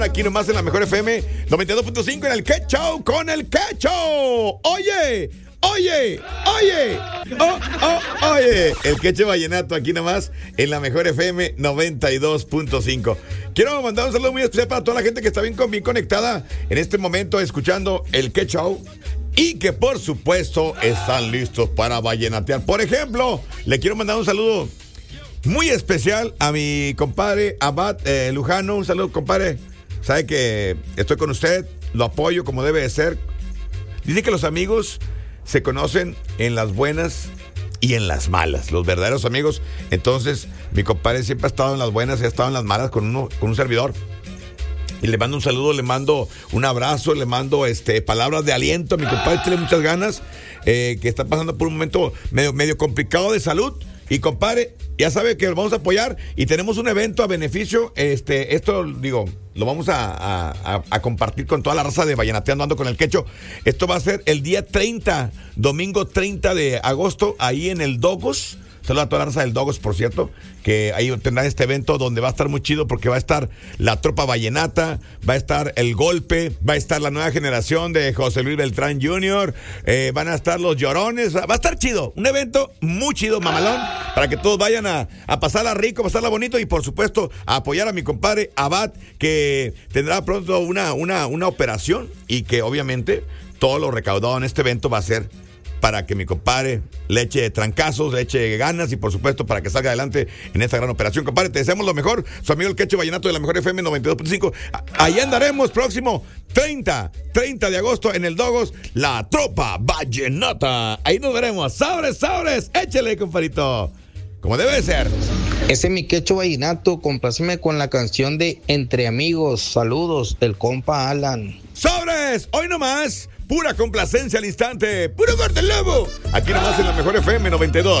Aquí nomás en la Mejor FM 92.5 en el Que Show con el Que Show. Oye, el Queche Vallenato aquí nomás en la Mejor FM 92.5. Quiero mandar un saludo muy especial para toda la gente que está bien conectada en este momento escuchando el Que Show y que por supuesto están listos para vallenatear. Por ejemplo, le quiero mandar un saludo muy especial a mi compadre Abad Lujano. Un saludo, compadre. Sabe que estoy con usted, lo apoyo como debe de ser. Dice que los amigos se conocen en las buenas y en las malas, los verdaderos amigos. Entonces, mi compadre siempre ha estado en las buenas y ha estado en las malas con un servidor. Y le mando un saludo, le mando un abrazo, le mando palabras de aliento. Mi compadre tiene muchas ganas, que está pasando por un momento medio complicado de salud. Y compadre, ya sabe que lo vamos a apoyar y tenemos un evento a beneficio. Esto, digo, lo vamos a compartir con toda la raza de Vallenateando Ando con el Quecho. Esto va a ser el día 30, domingo 30 de agosto, ahí en el Dogos. Saludos a toda la raza del Dogos, por cierto, que ahí tendrán este evento donde va a estar muy chido porque va a estar la tropa vallenata, va a estar el golpe, va a estar la nueva generación de José Luis Beltrán Jr., van a estar los llorones, va a estar chido, un evento muy chido, mamalón, para que todos vayan a pasarla rico, pasarla bonito y por supuesto a apoyar a mi compadre Abad, que tendrá pronto una operación y que obviamente todo lo recaudado en este evento va a ser para que mi compadre le eche trancazos, le eche ganas y por supuesto para que salga adelante en esta gran operación. Compadre, te deseamos lo mejor. Su amigo el Queche Vallenato de la Mejor FM 92.5. Ahí andaremos próximo 30 de agosto en el Dogos, la tropa vallenata. Ahí nos veremos. ¡Sabres! Échale, compadrito. Como debe ser. Ese es mi Quecho Vallenato. Compláceme con la canción de Entre Amigos. Saludos del compa Alan. ¡Sobres! Hoy nomás. Pura complacencia al instante. Puro corte el lobo. Aquí nomás en la Mejor FM 92.